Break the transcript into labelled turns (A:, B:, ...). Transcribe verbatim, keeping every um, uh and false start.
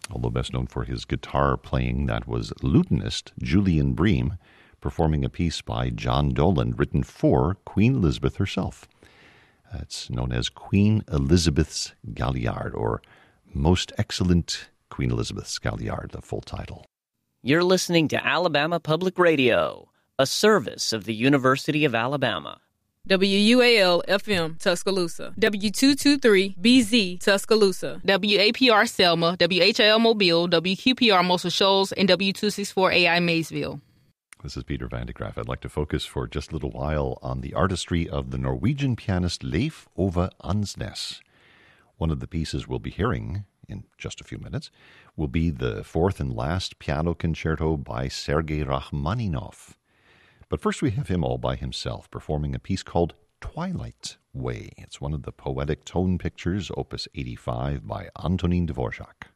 A: although best known for his guitar playing. That was lutenist Julian Bream performing a piece by John Dolan written for Queen Elizabeth herself. It's known as Queen Elizabeth's Galliard, or Most Excellent Queen Elizabeth's Galliard, the full title.
B: You're listening to Alabama Public Radio, a service of the University of Alabama.
C: W U A L F M Tuscaloosa, W two twenty-three B Z Tuscaloosa, W A P R Selma, W H L Mobile, W Q P R Muscle Shoals, and W two sixty-four A I Maysville.
A: This is Peter Van de Graaf. I'd like to focus for just a little while on the artistry of the Norwegian pianist Leif Ove Ansnes. One of the pieces we'll be hearing in just a few minutes will be the fourth and last piano concerto by Sergei Rachmaninoff. But first we have him all by himself performing a piece called Twilight Way. It's one of the poetic tone pictures, opus eighty-five by Antonin Dvorak.